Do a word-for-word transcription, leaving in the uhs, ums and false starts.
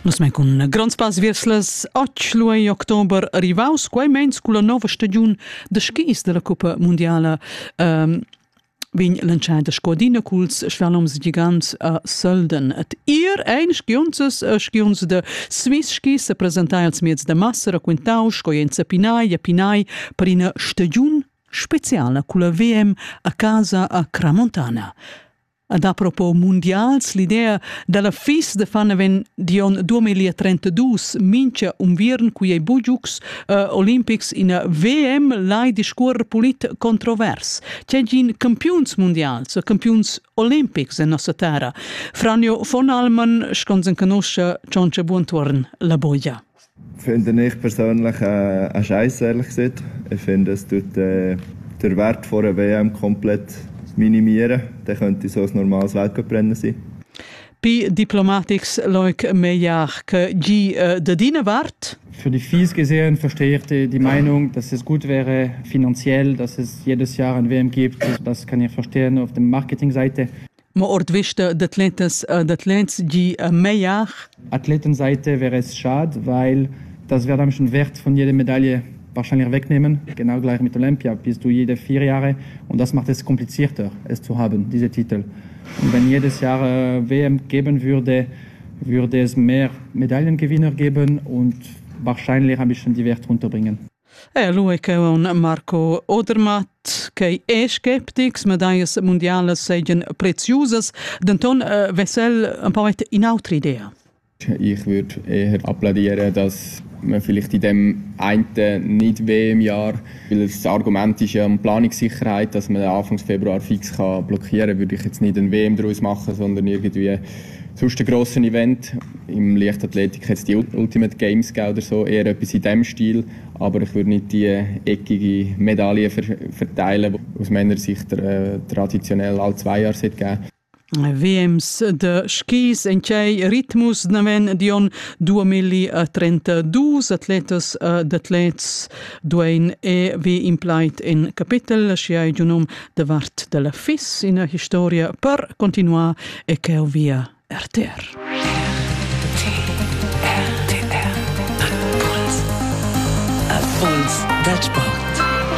Nus mai con grans pas vers las otg luei october arrivaus, quai mens con la nova stagiun de skis de la Coppa Mondiala um, vegn lanciada scodina culs slaloms gigants a Sölden. Et ir ein skionzes skions de Swiss skis se presentai als miez de Massera quintau scoienza Pinai a Pinai per ina stagiun speciala con la V M a casa a Cramontana. Ad apropos mundials, l'idea della F I S de Fanneven dion duemilatrentadus mincha un viern cui ei bugiux uh, Olympics in a V M lai discurre polit controvers. C'è gin campions mundials, campions Olympics in nostra terra. Franjo von Allmann sconsen conosce Cionce Buontorn la boia. Finde ich persönlich äh, ein Scheiß, ehrlich gesagt. Ich finde, es tut äh, der Wert von einer W M komplett minimieren, dann könnte so ein normales Weltcuprennen sein. Pi Diplomatics leuk mejach que gi uh, de dine wart? Für die F I S gesehen verstehe ich die, die Meinung, dass es gut wäre finanziell, dass es jedes Jahr ein W M gibt. Das kann ich verstehen auf der Marketingseite. Ma ordwischte de atletes uh, de atlets gi uh, mejach? Athletenseite wäre es schade, weil das wäre dann schon Wert von jeder Medaille wahrscheinlich wegnehmen, genau gleich mit Olympia, bist du jede vier Jahre und das macht es komplizierter, es zu haben, diese Titel. Und wenn jedes Jahr äh, W M geben würde, würde es mehr Medaillengewinner geben und wahrscheinlich ein bisschen die Wert runterbringen. E lui che un Marco Odermatt che è skeptics, medallas mondiales seien preziosas, denton uh, Wessel un po' in altra idea. Ich würde eher applaudieren, dass man vielleicht in dem einen Nicht-W M-Jahr, weil das Argument ist ja um Planungssicherheit, dass man Anfang Februar fix kann blockieren kann, würde ich jetzt nicht ein W M daraus machen, sondern irgendwie sonst ein grosses Event. Im Leichtathletik hat es die Ultimate Games gegeben oder so, eher etwas in diesem Stil. Aber ich würde nicht die eckige Medaille ver verteilen, die aus meiner Sicht äh, traditionell alle zwei Jahre geben. V Ms de skis en c'è ritmus naven dion duemilatrentadus atletas uh, d'atlets duein e vi implait in capitel sciai giunum de vart de la F I S in a historia per continuar e che via R T R. R T R. A Puls. A Puls. That's sport.